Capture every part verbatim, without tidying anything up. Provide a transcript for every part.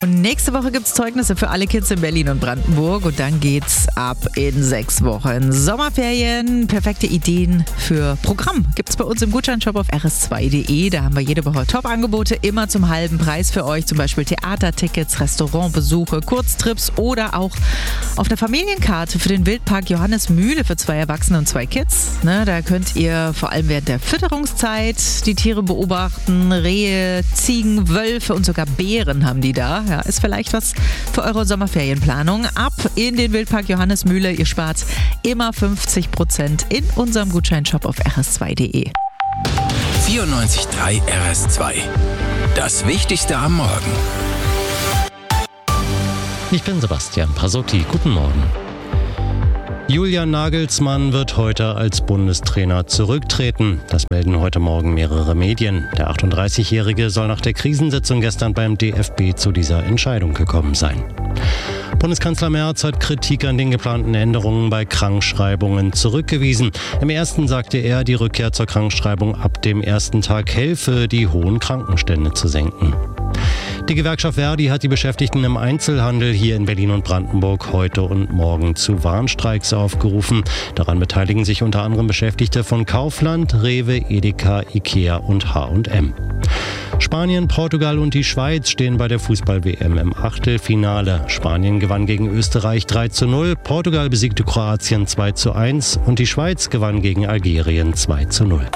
Und nächste Woche gibt es Zeugnisse für alle Kids in Berlin und Brandenburg und dann geht's ab in sechs Wochen. Sommerferien, perfekte Ideen für Programm gibt es bei uns im Gutscheinshop auf r s zwei punkt d e. Da haben wir jede Woche Top-Angebote, immer zum halben Preis für euch. Zum Beispiel Theatertickets, Restaurantbesuche, Kurztrips oder auch auf der Familienkarte für den Wildpark Johannesmühle für zwei Erwachsene und zwei Kids. Ne, da könnt ihr vor allem während der Fütterungszeit die Tiere beobachten. Rehe, Ziegen, Wölfe und sogar Bären haben die da. Ja, ist vielleicht was für eure Sommerferienplanung. Ab in den Wildpark Johannesmühle. Ihr spart immer fünfzig Prozent in unserem Gutscheinshop auf r s zwei punkt d e. vierundneunzig Komma drei R S zwei. Das Wichtigste am Morgen. Ich bin Sebastian Pasotti. Guten Morgen. Julian Nagelsmann wird heute als Bundestrainer zurücktreten. Das melden heute Morgen mehrere Medien. Der achtunddreißigjährige soll nach der Krisensitzung gestern beim D F B zu dieser Entscheidung gekommen sein. Bundeskanzler Merz hat Kritik an den geplanten Änderungen bei Krankschreibungen zurückgewiesen. Im ersten sagte er, die Rückkehr zur Krankschreibung ab dem ersten Tag helfe, die hohen Krankenstände zu senken. Die Gewerkschaft Verdi hat die Beschäftigten im Einzelhandel hier in Berlin und Brandenburg heute und morgen zu Warnstreiks aufgerufen. Daran beteiligen sich unter anderem Beschäftigte von Kaufland, Rewe, Edeka, Ikea und H und M. Spanien, Portugal und die Schweiz stehen bei der Fußball-W M im Achtelfinale. Spanien gewann gegen Österreich drei zu null, Portugal besiegte Kroatien zwei zu eins und die Schweiz gewann gegen Algerien zwei zu null.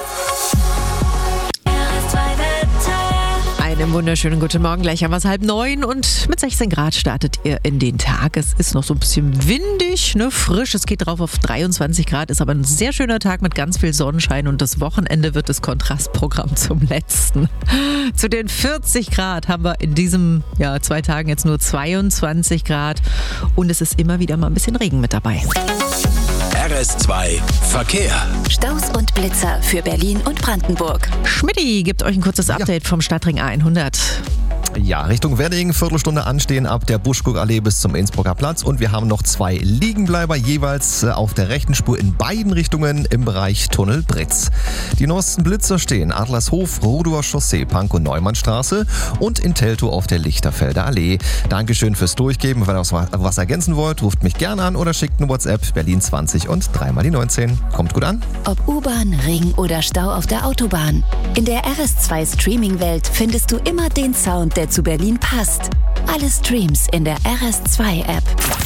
Einen wunderschönen guten Morgen, gleich haben wir es halb neun und mit sechzehn Grad startet ihr in den Tag. Es ist noch so ein bisschen windig, ne, frisch, es geht drauf auf dreiundzwanzig Grad, ist aber ein sehr schöner Tag mit ganz viel Sonnenschein und das Wochenende wird das Kontrastprogramm zum letzten. Zu den vierzig Grad haben wir in diesen ja, zwei Tagen jetzt nur zweiundzwanzig Grad und es ist immer wieder mal ein bisschen Regen mit dabei. R S zwei Verkehr. Staus und Blitzer für Berlin und Brandenburg. Schmidti gibt euch ein kurzes Update ja. vom Stadtring A hundert. Ja, Richtung Wedding, Viertelstunde anstehen ab der Buschkuckallee bis zum Innsbrucker Platz. Und wir haben noch zwei Liegenbleiber, jeweils auf der rechten Spur in beiden Richtungen im Bereich Tunnel Britz. Die neuesten Blitzer stehen Adlershof, Rudower Chaussee, Pankow Neumannstraße und in Teltow auf der Lichterfelder Allee. Dankeschön fürs Durchgeben. Wenn ihr was ergänzen wollt, ruft mich gerne an oder schickt eine WhatsApp Berlin zwanzig und dreimal die neunzehn. Kommt gut an. Ob U-Bahn, Ring oder Stau auf der Autobahn. In der R S zwei Streaming-Welt findest du immer den Sound, der zu Berlin passt. Alle Streams in der R S zwei App.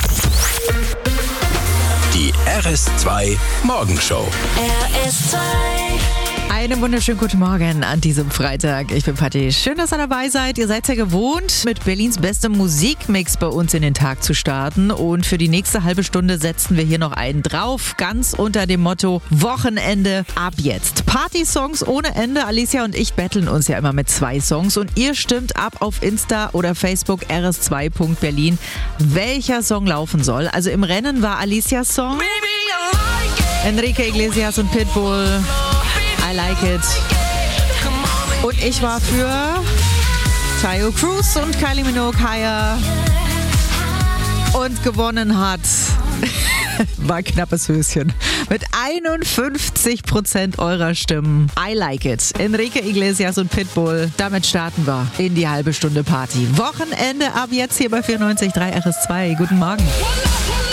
Die R S zwei Morgenshow. R S zwei. Einen wunderschönen guten Morgen an diesem Freitag. Ich bin Patti. Schön, dass ihr dabei seid. Ihr seid ja gewohnt, mit Berlins bestem Musikmix bei uns in den Tag zu starten. Und für die nächste halbe Stunde setzen wir hier noch einen drauf. Ganz unter dem Motto Wochenende ab jetzt. Party-Songs ohne Ende. Alicia und ich betteln uns ja immer mit zwei Songs. Und ihr stimmt ab auf Insta oder Facebook r s zwei punkt berlin, welcher Song laufen soll. Also im Rennen war Alicias Song. Enrique Iglesias und Pitbull. I Like It. Und ich war für Tayo Cruz und Kylie Minogue Higher. Und gewonnen hat, war ein knappes Höschen, mit einundfünfzig Prozent eurer Stimmen. I Like It. Enrique Iglesias und Pitbull. Damit starten wir in die halbe Stunde Party. Wochenende ab jetzt hier bei vierundneunzig Komma drei R S zwei. Guten Morgen.